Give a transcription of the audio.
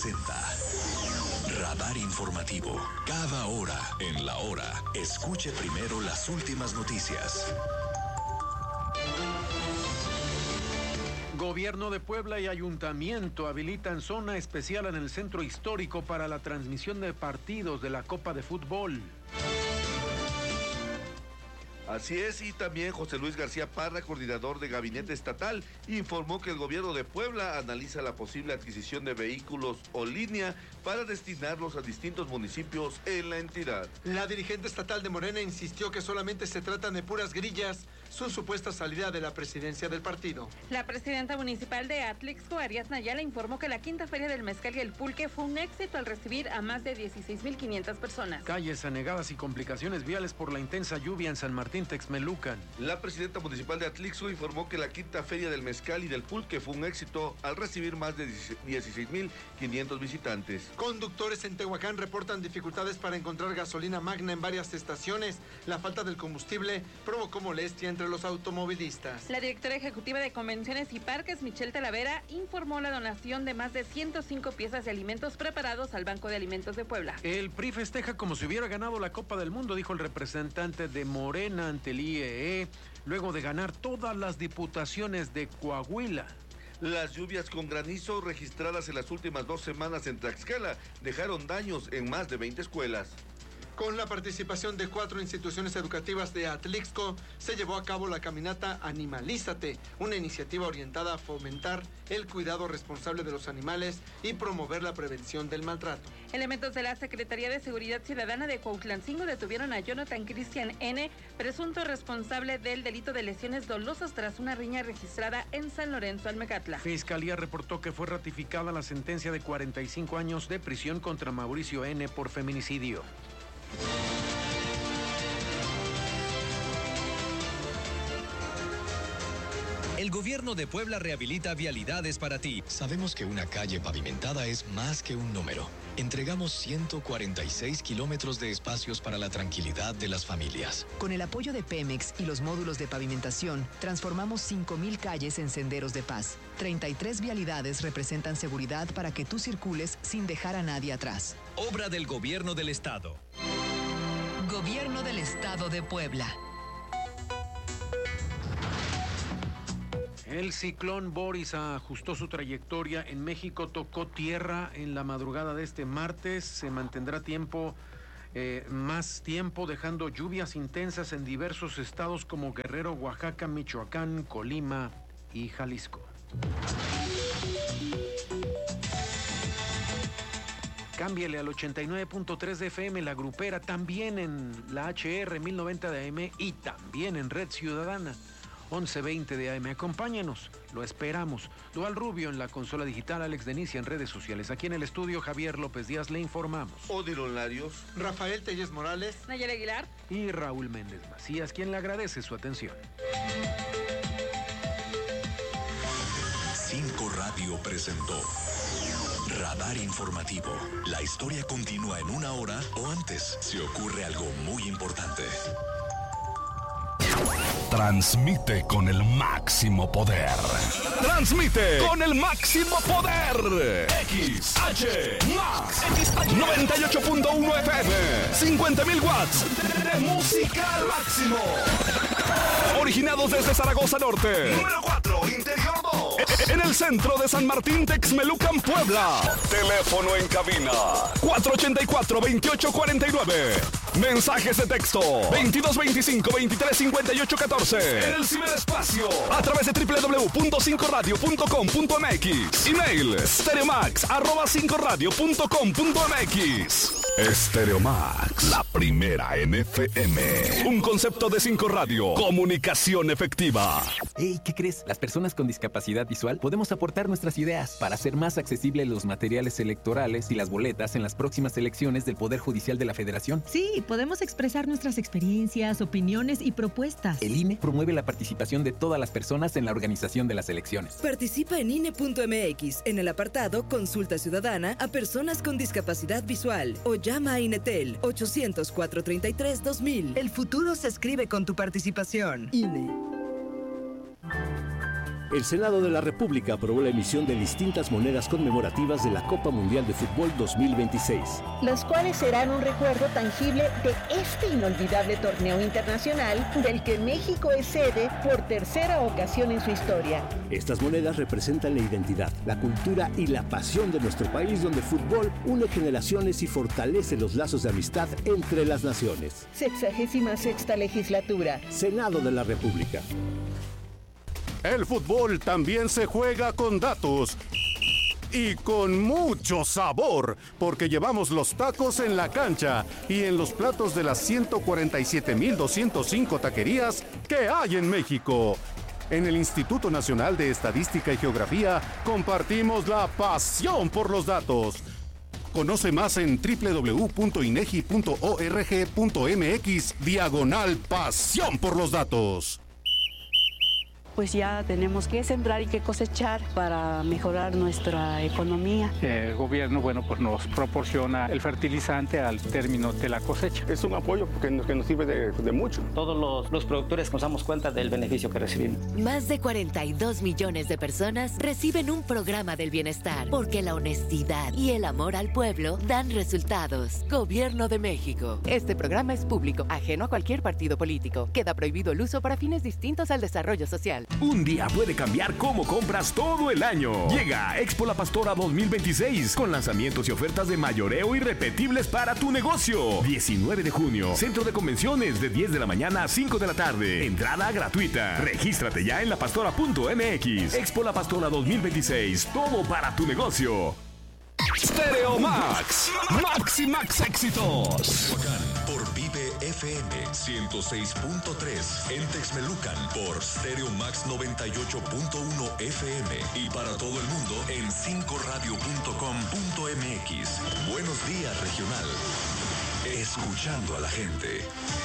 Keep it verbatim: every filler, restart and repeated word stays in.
presenta Radar Informativo. Cada hora en la hora, escuche primero las últimas noticias. Gobierno de Puebla y Ayuntamiento habilitan zona especial en el centro histórico para la transmisión de partidos de la Copa de Fútbol. Así es, y también José Luis García Parra, coordinador de Gabinete Estatal, informó que el gobierno de Puebla analiza la posible adquisición de vehículos o línea para destinarlos a distintos municipios en la entidad. La dirigente estatal de Morena insistió que solamente se tratan de puras grillas su supuesta salida de la presidencia del partido. La presidenta municipal de Atlixco, Ariadna Ayala, informó que la quinta feria del mezcal y el pulque fue un éxito al recibir a más de dieciséis mil quinientas personas. Calles anegadas y complicaciones viales por la intensa lluvia en San Martín Texmelucan. La presidenta municipal de Atlixco informó que la quinta feria del mezcal y del pulque fue un éxito al recibir más de dieciséis mil quinientos visitantes. Conductores en Tehuacán reportan dificultades para encontrar gasolina magna en varias estaciones. La falta del combustible provocó molestia entre los automovilistas. La directora ejecutiva de Convenciones y Parques, Michelle Talavera, informó la donación de más de ciento cinco piezas de alimentos preparados al Banco de Alimentos de Puebla. El P R I festeja como si hubiera ganado la Copa del Mundo, dijo el representante de Morena ante el I E E, luego de ganar todas las diputaciones de Coahuila. Las lluvias con granizo registradas en las últimas dos semanas en Tlaxcala dejaron daños en más de veinte escuelas. Con la participación de cuatro instituciones educativas de Atlixco, se llevó a cabo la caminata Animalízate, una iniciativa orientada a fomentar el cuidado responsable de los animales y promover la prevención del maltrato. Elementos de la Secretaría de Seguridad Ciudadana de Cuautlancingo detuvieron a Jonathan Cristian N., presunto responsable del delito de lesiones dolosas tras una riña registrada en San Lorenzo, Almecatla. Fiscalía reportó que fue ratificada la sentencia de cuarenta y cinco años de prisión contra Mauricio N. por feminicidio. El gobierno de Puebla rehabilita vialidades para ti. Sabemos que una calle pavimentada es más que un número. Entregamos ciento cuarenta y seis kilómetros de espacios para la tranquilidad de las familias. Con el apoyo de Pemex y los módulos de pavimentación, transformamos cinco mil calles en senderos de paz. treinta y tres vialidades representan seguridad para que tú circules sin dejar a nadie atrás. Obra del gobierno del estado. Gobierno del Estado de Puebla. El ciclón Boris ajustó su trayectoria en México, tocó tierra en la madrugada de este martes, se mantendrá tiempo, eh, más tiempo, dejando lluvias intensas en diversos estados como Guerrero, Oaxaca, Michoacán, Colima y Jalisco. Cámbiale al ochenta y nueve punto tres de F M, La Grupera, también en la H R mil noventa de A M y también en Red Ciudadana once veinte de A M. Acompáñanos, lo esperamos. Dual Rubio en la consola digital, Alex Denicia en redes sociales. Aquí en el estudio, Javier López Díaz, le informamos. Odilon Larios, Rafael Telles Morales, Nayeli Aguilar y Raúl Méndez Macías, quien le agradece su atención. Cinco Radio presentó Radar Informativo. La historia continúa en una hora o antes si ocurre algo muy importante. Transmite con el máximo poder. Transmite con el máximo poder. X H Max noventa y ocho punto uno F M. cincuenta mil watts de música al máximo. Originados desde Zaragoza Norte. Número cuatro, Interior dos. En el centro de San Martín, Texmelucan, Puebla. Teléfono en cabina cuatro ochenta y cuatro, veintiocho cuarenta y nueve. Mensajes de texto veintidós veinticinco, veintitrés cincuenta y ocho catorce. En el ciberespacio a través de doble u doble u doble u punto cinco radio punto com punto m x. Email stereomax arroba cinco radio punto com punto m x. Stereomax, la primera en F M. Un concepto de Cinco Radio. Comunicación efectiva. Hey, ¿qué crees? Las personas con discapacidad visual podemos aportar nuestras ideas para hacer más accesibles los materiales electorales y las boletas en las próximas elecciones del Poder Judicial de la Federación. Sí, podemos expresar nuestras experiencias, opiniones y propuestas. El I N E promueve la participación de todas las personas en la organización de las elecciones. Participa en I N E punto m x en el apartado Consulta Ciudadana a personas con discapacidad visual o llama a INETEL ochocientos, cuatrocientos treinta y tres, dos mil. El futuro se escribe con tu participación. I N E. El Senado de la República aprobó la emisión de distintas monedas conmemorativas de la Copa Mundial de Fútbol dos mil veintiséis. Las cuales serán un recuerdo tangible de este inolvidable torneo internacional del que México es sede por tercera ocasión en su historia. Estas monedas representan la identidad, la cultura y la pasión de nuestro país, donde el fútbol une generaciones y fortalece los lazos de amistad entre las naciones. Sexagésima sexta legislatura. Senado de la República. El fútbol también se juega con datos. Y con mucho sabor, porque llevamos los tacos en la cancha y en los platos de las ciento cuarenta y siete mil doscientas cinco taquerías que hay en México. En el Instituto Nacional de Estadística y Geografía compartimos la pasión por los datos. Conoce más en doble u doble u doble u punto inegi punto org punto mx diagonal pasión por los datos. Pues ya tenemos que sembrar y que cosechar para mejorar nuestra economía. El gobierno, bueno, pues nos proporciona el fertilizante al término de la cosecha. Es un apoyo que nos, que nos sirve de, de mucho. Todos los, los productores nos damos cuenta del beneficio que recibimos. Más de cuarenta y dos millones de personas reciben un programa del bienestar, porque la honestidad y el amor al pueblo dan resultados. Gobierno de México. Este programa es público, ajeno a cualquier partido político. Queda prohibido el uso para fines distintos al desarrollo social. Un día puede cambiar cómo compras todo el año. Llega Expo La Pastora dos mil veintiséis con lanzamientos y ofertas de mayoreo irrepetibles para tu negocio. diecinueve de junio, Centro de Convenciones de diez de la mañana a cinco de la tarde. Entrada gratuita. Regístrate ya en la pastora punto m x. Expo La Pastora dos mil veintiséis. Todo para tu negocio. Stereo Max. Max y Max éxitos. Por Vive F M ciento seis punto tres, en Texmelucan por Stereo Max noventa y ocho punto uno F M y para todo el mundo en cinco radio punto com punto m x. Buenos días, regional. Escuchando a la gente.